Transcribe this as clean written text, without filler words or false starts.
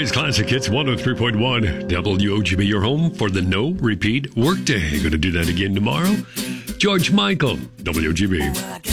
Today's classic hits 103.1 WOGB, your home for the no repeat workday. Going to do that again tomorrow. George Michael, WOGB.